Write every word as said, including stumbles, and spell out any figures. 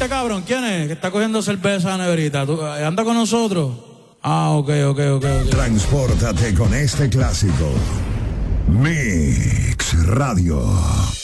este cabrón? ¿Quién es? Que está cogiendo cerveza neverita. ¿Tú, ¿Anda con nosotros? Ah, ok, ok, ok, ok. Transpórtate con este clásico. Mix Radio.